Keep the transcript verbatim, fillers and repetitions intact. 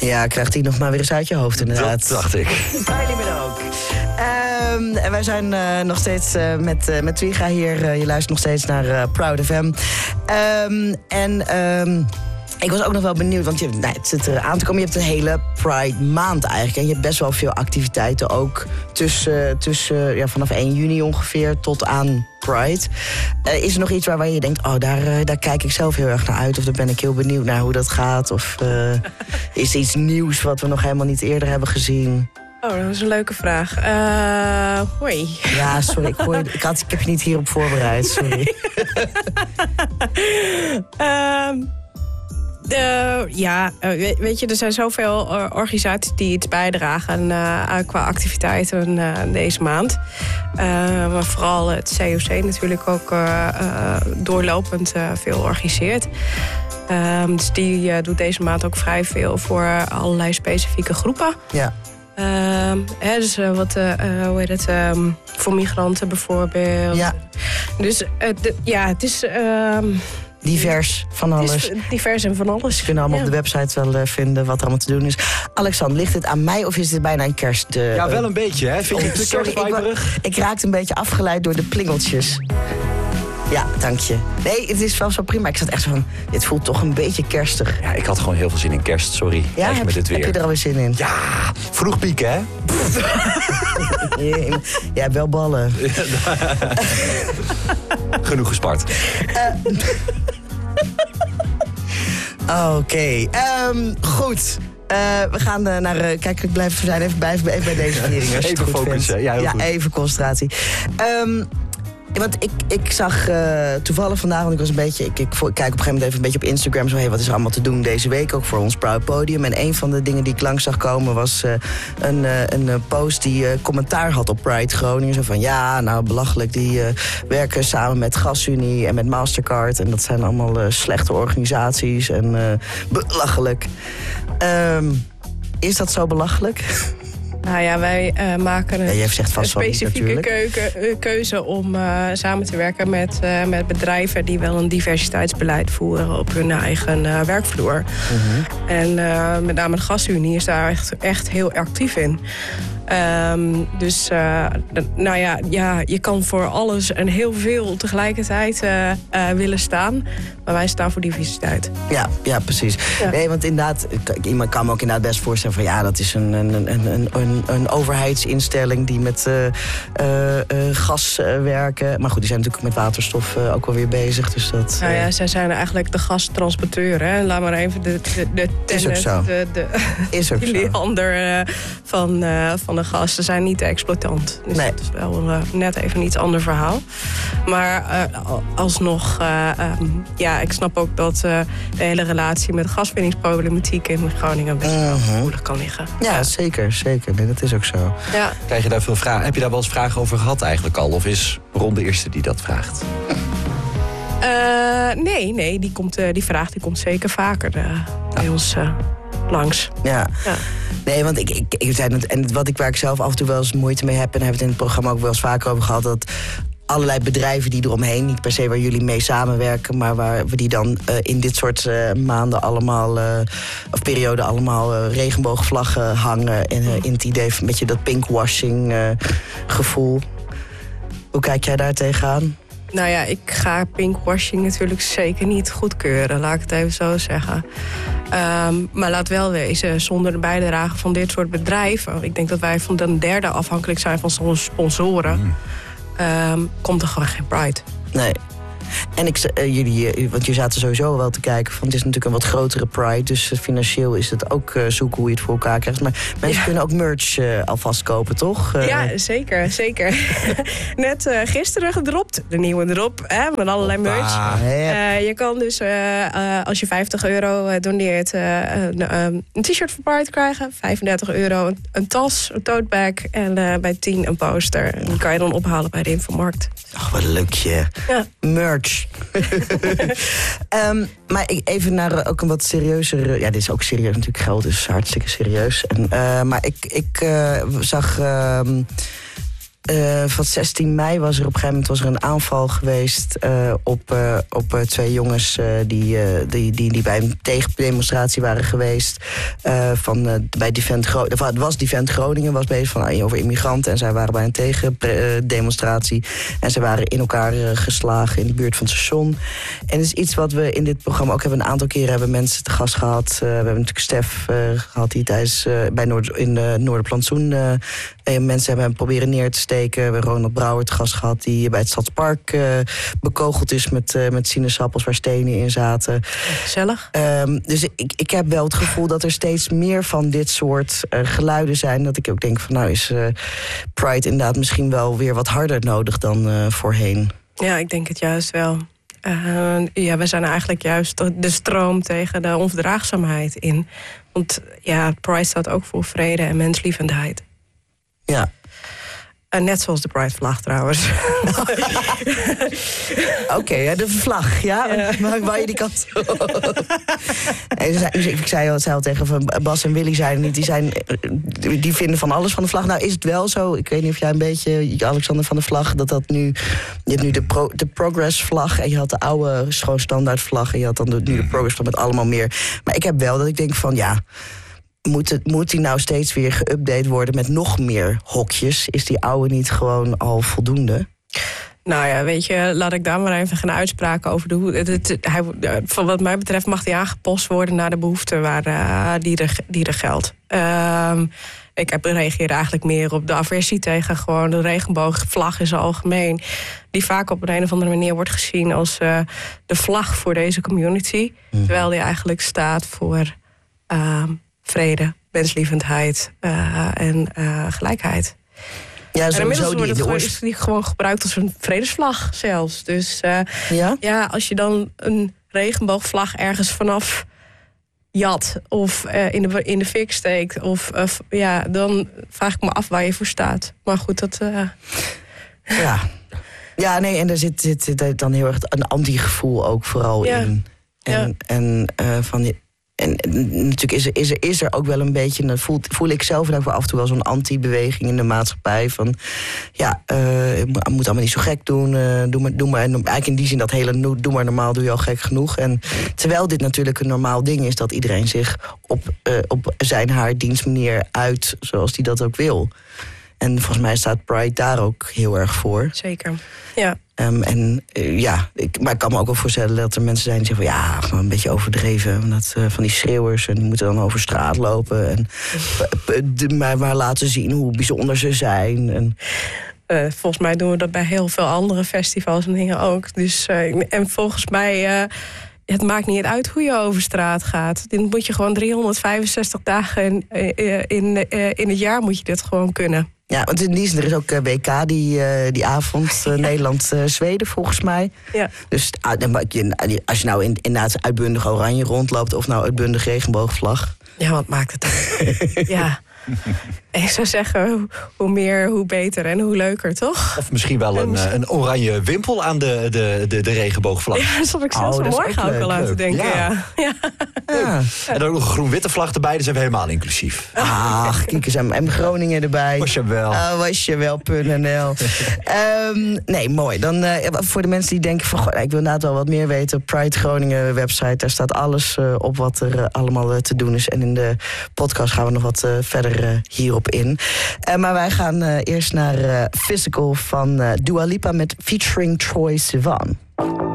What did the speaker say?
Ja, krijgt hij nog maar weer eens uit je hoofd inderdaad. Dat dacht ik. Kylie Minogue. Um, en wij zijn uh, nog steeds uh, met, uh, met Twiga hier. Uh, je luistert nog steeds naar uh, Proud F M. Um, en... Um, Ik was ook nog wel benieuwd, want je, nou, het zit er aan te komen. Je hebt een hele Pride maand eigenlijk. En je hebt best wel veel activiteiten ook tussen, tussen ja, vanaf één juni ongeveer tot aan Pride. Uh, is er nog iets waar, waar je denkt, oh, daar, uh, daar kijk ik zelf heel erg naar uit? Of daar ben ik heel benieuwd naar hoe dat gaat? Of uh, is er iets nieuws wat we nog helemaal niet eerder hebben gezien? Oh, dat is een leuke vraag. Uh, hoi. Ja, sorry, ik, hoor, ik, had, ik heb je niet hierop voorbereid, sorry. um... Uh, ja, uh, weet je, er zijn zoveel uh, organisaties die iets bijdragen uh, qua activiteiten uh, deze maand. Uh, maar vooral het C O C natuurlijk ook uh, uh, doorlopend uh, veel organiseert. Uh, dus die uh, doet deze maand ook vrij veel voor allerlei specifieke groepen. Ja. Uh, hè, dus uh, wat, uh, uh, hoe heet het, um, voor migranten bijvoorbeeld. Ja. Dus uh, de, ja, het is... Uh, Divers, van alles. Het is divers en van alles. Je kunt allemaal ja. op de website wel uh, vinden wat er allemaal te doen is. Alexander, ligt het aan mij of is dit bijna een kerst? Uh, ja, wel een beetje, hè? Vind je het te kerstviberig? Ik, ik raakte een beetje afgeleid door de plingeltjes. Ja, dank je. Nee, het is wel zo prima. Ik zat echt zo van, dit voelt toch een beetje kerstig. Ja, ik had gewoon heel veel zin in kerst, sorry. Ja, heb, met dit weer. Heb je er alweer zin in? Ja, vroeg pieken, hè? Jij hebt wel ballen. Genoeg gespart. Uh, Oké, okay. um, goed. Uh, we gaan uh, naar... Uh, kijk, ik blijf, we zijn even bij, even bij deze viering. Even focussen, ja, heel ja goed. Even concentratie. Um, Want ik, ik zag uh, toevallig vandaag, want ik was een beetje... Ik, ik, ik kijk op een gegeven moment even een beetje op Instagram... zo, hey, wat is er allemaal te doen deze week, ook voor ons Proud Podium. En een van de dingen die ik langs zag komen was uh, een, uh, een uh, post die uh, commentaar had op Pride Groningen. Zo van, ja, nou, belachelijk, die uh, werken samen met GasUnie en met Mastercard. En dat zijn allemaal uh, slechte organisaties en uh, belachelijk. Um, is dat zo belachelijk? Nou ja, wij uh, maken een, ja, zegt vast een specifieke keuke, uh, keuze om uh, samen te werken met, uh, met bedrijven die wel een diversiteitsbeleid voeren op hun eigen uh, werkvloer. Mm-hmm. En uh, met name de GasUnie is daar echt, echt heel actief in. Um, dus uh, d- nou ja, ja, je kan voor alles en heel veel tegelijkertijd uh, uh, willen staan. Maar wij staan voor diversiteit. Ja, ja, precies. Ja. Nee, want inderdaad, iemand kan me ook inderdaad best voorstellen van ja, dat is een, een, een, een, een overheidsinstelling die met uh, uh, uh, gas uh, werken. Maar goed, die zijn natuurlijk met waterstof uh, ook wel weer bezig. Dus dat, uh... Nou ja, zij zijn eigenlijk de gastransporteur. Hè? Laat maar even de, de, de tennis, is ook zo. De, de, is ook die zo. ander uh, van, uh, van de gas. Ze zijn niet de exploitant. Dus nee. dat is wel uh, net even een iets ander verhaal. Maar uh, alsnog, uh, um, ja, ik snap ook dat uh, de hele relatie met gaswinningsproblematiek in Groningen best wel uh-huh. gevoelig kan liggen. Ja, ja. zeker, zeker. Nee, dat is ook zo. Ja. Krijg je daar veel vragen? Heb je daar wel eens vragen over gehad eigenlijk al? Of is Ron de eerste die dat vraagt? Uh, nee, nee, die, komt, uh, die vraag die komt zeker vaker uh, bij ons uh, langs. Ja. ja. Nee, want ik, ik, ik zei het, en wat ik waar ik zelf af en toe wel eens moeite mee heb, en hebben we het in het programma ook wel eens vaker over gehad, dat allerlei bedrijven die eromheen, niet per se waar jullie mee samenwerken, maar waar we die dan uh, in dit soort uh, maanden allemaal, uh, of perioden allemaal uh, regenboogvlaggen hangen. En uh, in het idee van een beetje dat pinkwashing uh, gevoel. Hoe kijk jij daar tegenaan? Nou ja, ik ga pinkwashing natuurlijk zeker niet goedkeuren, laat ik het even zo zeggen. Um, maar laat wel wezen, zonder de bijdrage van dit soort bedrijven, ik denk dat wij van een derde afhankelijk zijn van onze sponsoren, mm. um, komt er gewoon geen Pride. Nee. En ik, uh, jullie, uh, want je zaten sowieso wel te kijken van het is natuurlijk een wat grotere Pride, dus uh, financieel is het ook uh, zoeken hoe je het voor elkaar krijgt. Maar mensen ja. kunnen ook merch uh, alvast kopen, toch? Uh, ja, zeker, zeker. Net uh, gisteren gedropt, de nieuwe drop, hè, met allerlei merch. Ah, ja. Uh, je kan dus, uh, uh, als je vijftig euro doneert, uh, een, um, een t-shirt voor Pride krijgen, vijfendertig euro een, een tas, een tote bag en uh, bij tien een poster. En die kan je dan ophalen bij de Infomarkt. Ach, wat leukje. Ja. Merch. um, maar even naar uh, ook een wat serieuzer. Ja, dit is ook serieus natuurlijk, geld is hartstikke serieus. En, uh, maar ik, ik uh, zag uh, uh, van zestien mei was er op een gegeven moment was er een aanval geweest uh, op, uh, op uh, twee jongens uh, die, uh, die, die, die bij een tegendemonstratie waren geweest. Uh, van, uh, bij Defend Gro- het was Defend Groningen, was bezig van, uh, over immigranten. En zij waren bij een tegendemonstratie. En ze waren in elkaar uh, geslagen in de buurt van het station. En het is iets wat we in dit programma ook hebben. Een aantal keren hebben mensen te gast gehad. Uh, we hebben natuurlijk Stef uh, gehad die tijdens uh, bij Noord, in de Noorderplantsoen uh, mensen hebben hem proberen neer te steken. We hebben Ronald Brouwer te gast gehad die bij het Stadspark uh, bekogeld is met, uh, met sinaasappels waar stenen in zaten. Gezellig. Um, dus ik, ik heb wel het gevoel dat er steeds meer van dit soort uh, geluiden zijn. Dat ik ook denk van nou is uh, Pride inderdaad misschien wel weer wat harder nodig dan uh, voorheen. Ja, ik denk het juist wel. Uh, ja, we zijn eigenlijk juist de stroom tegen de onverdraagzaamheid in. Want ja, Pride staat ook voor vrede en menslievendheid. Ja. Uh, net zoals de Pride-vlag trouwens. Oké, okay, de vlag, ja? ja. Maar waar je die kant nee, ik zei al, zei al tegen van Bas en Willy zijn niet, die, zijn, die vinden van alles van de vlag. Nou, is het wel zo, ik weet niet of jij een beetje, Alexander van de Vlag, dat dat nu, je hebt nu de, pro, de Progress-vlag en je had de oude gewoon standaard-vlag en je had dan de, nu de Progress-vlag met allemaal meer. Maar ik heb wel dat ik denk van, ja, Moet, het, moet die nou steeds weer geüpdate worden met nog meer hokjes? Is die oude niet gewoon al voldoende? Nou ja, weet je, laat ik daar maar even gaan uitspraken over de hoe. Het, het, hij, van wat mij betreft mag die aangepast worden naar de behoeften waar, uh, die, er, die er geldt. Uh, ik heb reageer eigenlijk meer op de aversie tegen gewoon de regenboogvlag in zijn algemeen. Die vaak op een, een of andere manier wordt gezien als uh, de vlag voor deze community. Mm. Terwijl die eigenlijk staat voor Uh, vrede, menslievendheid uh, en uh, gelijkheid. Ja, en inmiddels wordt het die, gewoon, de is die gewoon gebruikt als een vredesvlag zelfs. Dus uh, ja? ja, als je dan een regenboogvlag ergens vanaf jat of uh, in, de, in de fik steekt, of, uh, ja, dan vraag ik me af waar je voor staat. Maar goed, dat Uh... Ja. Ja, nee, en er zit, zit, zit dan heel erg een anti-gevoel ook vooral ja. in. En, ja. en uh, van die. En natuurlijk is er, is, er, is er ook wel een beetje, dat voel, voel ik zelf en af en toe wel zo'n anti-beweging in de maatschappij. Van ja, uh, je moet allemaal niet zo gek doen. Uh, doe maar, doe maar. En eigenlijk in die zin dat hele doe maar normaal, doe je al gek genoeg. En terwijl dit natuurlijk een normaal ding is dat iedereen zich op, uh, op zijn haar dienstmanier uit zoals die dat ook wil. En volgens mij staat Pride daar ook heel erg voor. Zeker, ja. Um, en uh, ja, ik, maar ik kan me ook wel voorstellen dat er mensen zijn die zeggen van ja, gewoon een beetje overdreven. Dat, uh, van die schreeuwers en die moeten dan over straat lopen en uh, maar, maar laten zien hoe bijzonder ze zijn. En Uh, volgens mij doen we dat bij heel veel andere festivals en dingen ook. Dus, uh, en volgens mij, uh, het maakt niet uit hoe je over straat gaat. Dan moet je gewoon driehonderdvijfenzestig dagen in, in, in, uh, in het jaar moet je dit gewoon kunnen. Ja, want in die zin, er is ook W K die, uh, die avond, uh, ja. Nederland-Zweden uh, volgens mij. Ja. Dus uh, als je nou in, inderdaad uitbundig oranje rondloopt of nou uitbundig regenboogvlag. Ja, wat maakt het uit? Ja. Ik zou zeggen, hoe meer, hoe beter en hoe leuker, toch? Of misschien wel een, misschien... een oranje wimpel aan de, de, de, de regenboogvlag. Ja, dat zal ik zelfs oh, morgen ook al laten denken. Ja. Ja. Ja. Ja. En dan ook nog een groen-witte vlag erbij, dus zijn we helemaal inclusief. Ach, kijk eens aan. En Groningen erbij. Was je wel. Uh, was je wel, punt n l. um, nee, mooi. Dan, uh, voor de mensen die denken van, goh, ik wil inderdaad wel wat meer weten. Pride Groningen website, daar staat alles uh, op wat er uh, allemaal uh, te doen is. En in de podcast gaan we nog wat uh, verder uh, hierop in. Uh, maar wij gaan uh, eerst naar uh, Physical van uh, Dua Lipa met featuring Troye Sivan.